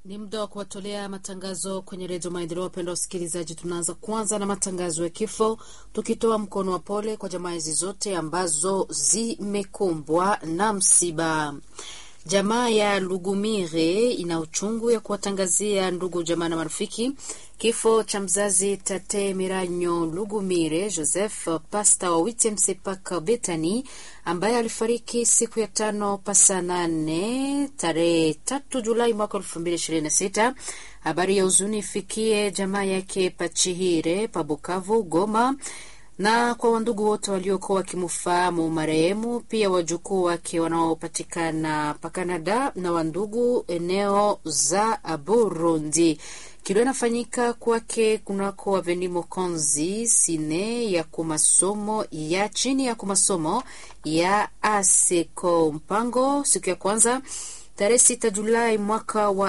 Ni muda wa kuwatolea matangazo kwenye Redio Maendeleo. Wapenda wasikilizaji, tunaanza kwanza na matangazo ya kifo, tukitoa mkono wa pole kwa jamaa hizi zote ambazo zimekumbwa na msiba. Jamaa ya Lugumire ina uchungu ya kuwatangazia ndugu, jamaa na marafiki kifo cha mzazi Tate Miranyo Lugumire Joseph, pasta wa Witemsepak Betani, ambaye alifariki siku ya 5 pasa 8 tarehe 3 Julai mwaka 2026. Habari ya huzuni ifikie jamaa yake Pachihire Pabukavu, Goma, na kwa wandugu wote waliokuwa wakimfahamu marehemu, pia wajukuu wake wanaopatikana pa Canada na wandugu eneo za Burundi. Kilio inafanyika kwake kunako Avenue Mokonzi sine ya kumasomo ya chini ya kumasomo ya Aseko Mpango, siku ya kwanza tarehe 6 Julai mwaka wa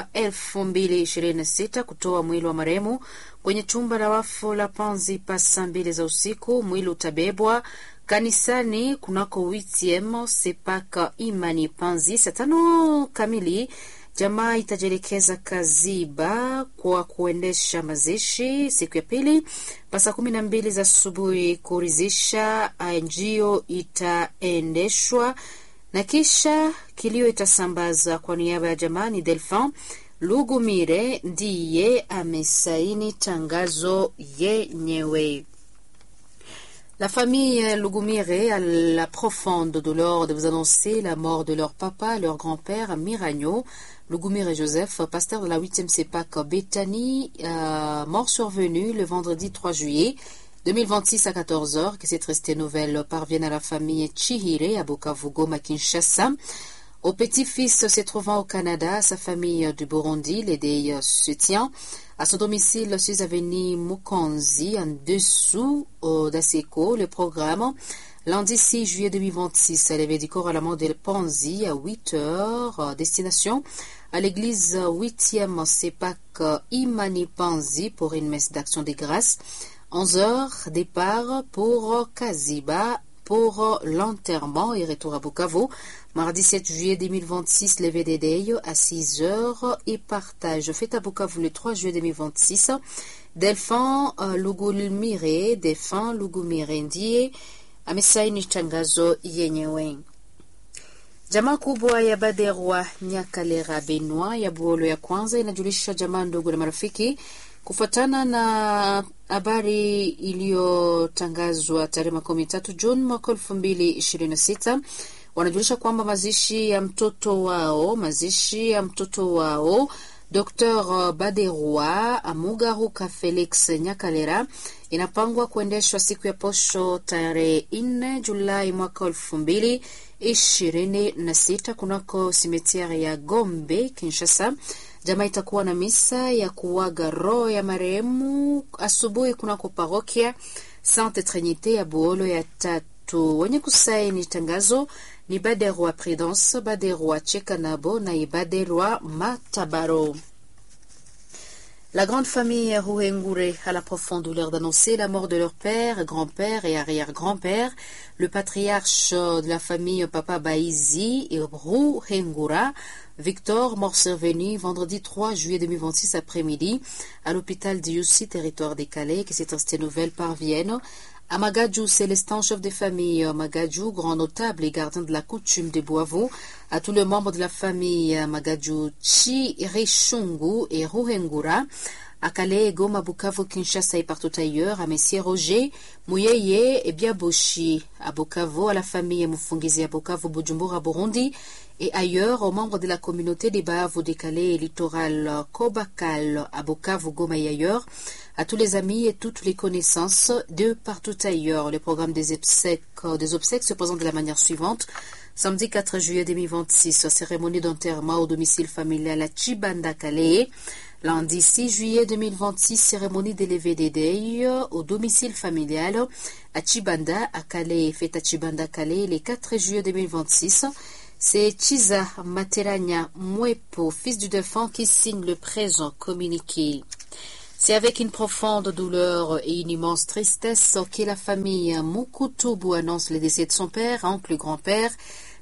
2026, kutoa mwili wa marehemu kwenye chumba la wafu la Panzi pasa 2 za usiku. Mwili utabebwa kanisani kunako Witiem Sepaka Imani Panzi saa 5 kamili. Jamaa itajelekeza Kaziba kwa kuendesha mazishi siku ya pili pasa 12 za asubuhi. Kurizisha njio itaendeshwa na kisha kilio itasambaza. Kwa niaba ya jamaa ni Delphin Lugumire ndiye amesaini tangazo yenyewe. La famille Lugumire a la profonde douleur de vous annoncer la mort de leur papa, leur grand-père Miranyo Lugumire Joseph, pasteur de la 8e Sepak Betani, mort survenu le vendredi 3 juillet 2026 à 14h. Que cette triste nouvelle parvienne à la famille Chihire à Bukavu, Goma, Kinshasa. Au petit-fils se trouvant au Canada, sa famille du Burundi, l'aider se tient à son domicile 6 avenue Mukonzi, en dessous d'Aseko. Le programme, lundi 6 juillet 2026, à l'éveil du corps à la mort de Panzi à 8h, destination à l'église 8e Sepak Imani Panzi pour une messe d'action des grâces. 11h, départ pour Kaziba pour l'enterrement et retour à Bukavu. Mardi 7 juillet 2026, levé des Deyo à 6h et partage fait à Bukavu le 3 juillet 2026. Delphin Lugumire, Delphin Lugumire ndiye amesaini tangazo yenyewe. Jamaa kubwa ya Baderwa Nyakalera Benoit ya Buolo ya kwanza inajulisha jamaa ndugu na marafiki kufuatana na habari iliyotangazwa tarehe 13 Juni mwaka 2026, wanajulisha kwamba mazishi ya mtoto wao Dr. Baderwa Amugaruka Felix Nyakalera inapangwa kuendeshwa siku ya posho tarehe 4 Julai mwaka 2026 kunako simetiari ya Gombe, Kinshasa. Jamaa itakuwa na misa ya kuwaga roho ya marehemu asubuhi kunako parokia Sainte Trinité ya Buolo ya 3. Wenye kusaini tangazo ni Baderwa Prudence, Baderwa Chekanabo na Baderwa Matabaro. La grande famille Ruhengure a la profonde douleur d'annoncer la mort de leur père, grand-père et arrière-grand-père, le patriarche de la famille Papa Baizi et Ruhengura, Victor, mort survenu vendredi 3 juillet 2026 après-midi à l'hôpital d'Iussi, territoire des Calais. Que cette triste nouvelle parvienne à Magadjou Célestin, chef de famille Magadjou, grand notable et gardien de la coutume de Boavo, à tous les membres de la famille Magadjou Chirishungu et Ruhengura, à Calais, Goma, Bukavu, Kinshasa et partout ailleurs, à Messier Roger, Mouyeye et Biaboshi, à Bukavu, à la famille Mufungizi à Bukavu, Bujumbura, Burundi, et ailleurs, aux membres de la communauté des Bahavu des Calais et littoral Kobakal, à Bukavu, Goma et ailleurs, à tous les amis et toutes les connaissances de partout ailleurs. Le programme des obsèques se présente de la manière suivante. Samedi 4 juillet 2026, cérémonie d'enterrement au domicile familial à Chibanda Calais. Lundi 6 juillet 2026, cérémonie d'élevé des deuils au domicile familial à Chibanda à Calais. Fête à Chibanda Calais le 4 juillet 2026. C'est Chiza Materanya Mwepo, fils du défunt, qui signe le présent communiqué. C'est avec une profonde douleur et une immense tristesse que la famille Mukutubu annonce le décès de son père, oncle, grand-père,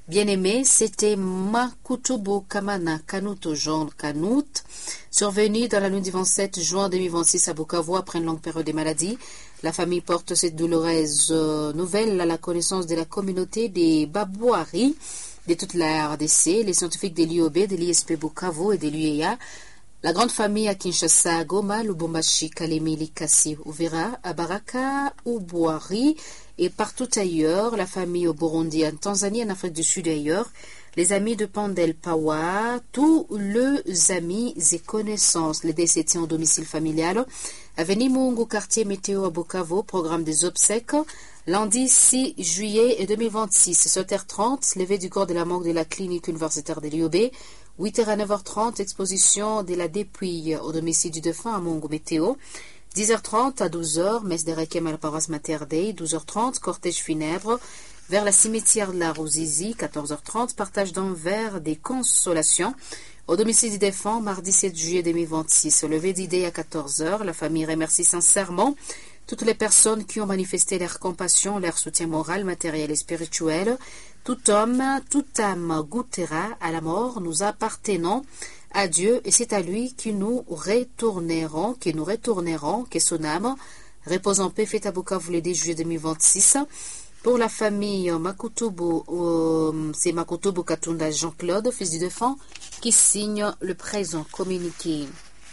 Bien-aimé, c'était Makutubu Kamana Kanuto Jean Kanut, survenu dans la nuit du 27 juin 2026 à Bukavu après une longue période de maladie. La famille porte cette douloureuse nouvelle à la connaissance de la communauté des Babouari de toute la RDC, les scientifiques de l'IOB, de l'ISP Bukavu et de l'UEA, la grande famille à Kinshasa, Goma, Lubumbashi, Kalemi, Likasi, Uvira, à Baraka, Ubouari et partout ailleurs, la famille au Burundi, en Tanzanie, en Afrique du Sud et ailleurs, les amis de Pandel Pawa, tous les amis et connaissances, les décédés en domicile familial, avenue Mungu, quartier météo à Bukavu, programme des obsèques, lundi 6 juillet 2026, 7h30, levée du corps de la morgue de la clinique universitaire de l'IOB, 8h à 9h30, exposition de la dépouille au domicile du défunt à Mungu météo, 10h30 à 12h, messe de requiem à la paroisse Mater Dei, 12h30, cortège funèbre vers la cimetière de la Rosizi, 14h30, partage d'un verre des consolations au domicile du défunt, mardi 7 juillet 2026. Levé d'idées à 14h, la famille remercie sincèrement toutes les personnes qui ont manifesté leur compassion, leur soutien moral, matériel et spirituel. Tout homme, toute âme goûtera à la mort, nous appartenons à Dieu et c'est à lui que nous retournerons, que son âme repose en paix. Fête à Bukavu le 10 juillet 2026. Pour la famille Makutubu, c'est Makutubu Katunda Jean-Claude, fils du défunt, qui signe le présent communiqué.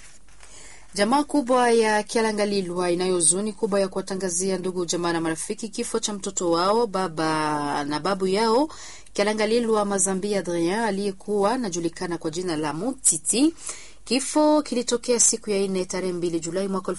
Jamaa kubwa ya Kialangalilwa inayo huzuni kubwa ya kuwatangazia ndugu jamaa na marafiki kifo cha mtoto wao baba na babu yao Kialangalilwa Mazambi Adrien aliyekuwa anajulikana kwa jina la Mutiti. Kifo kilitokea siku ya 4 tarehe 2 Julai mwaka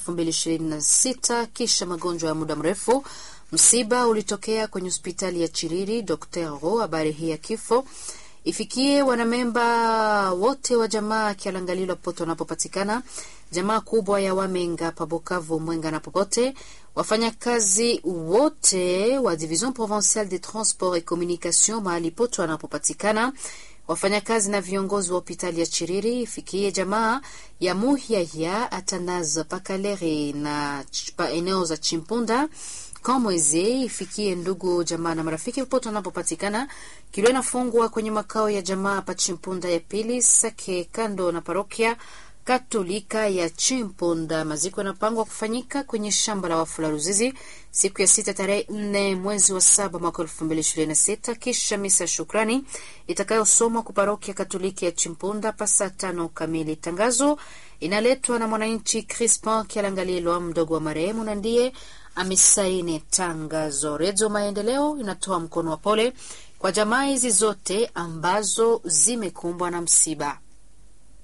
2026 kisha magonjwa ya muda mrefu. Msiba ulitokea kwenye hospitali ya Chiriri. Dr. Ro, habari hii ya kifo ifikie wanamemba wote wa jamaa Kialangalilwa popote wanapopatikana, jamaa kubwa ya Wamenga Pabukavu, Mwenga na popote, wafanyakazi wote wa Division Provinciale des Transports et Communications mahali pote wanapopatikana, wafanyakazi na viongozi wa hospitali ya Chiriri, ifikie jamaa ya Muhiaya Atanaz Pakalere na eneo za Chimpunda Kamweze, ifikie ndugu jamaa na marafiki popote wanapopatikana. Kilio inafungwa kwenye makao ya jamaa pa Chimpunda ya pili Sake, kando na parokia Katolika ya Chimpunda. Maziko yanapangwa kufanyika kwenye shamba la wafu la Ruzizi siku ya 6 tarehe 4 mwezi wa 7 mwaka 2026, kisha misa shukrani itakayosomwa kwa parokia Katolika ya Chimpunda pasa 5 kamili. Tangazo inaletwa na mwananchi Crispin Kialangalilwa, mdogo wa marehemu, na ndiye amesaini tangazo. Redio Maendeleo inatoa mkono wa pole kwa jamaa hizi zote ambazo zimekumbwa na msiba.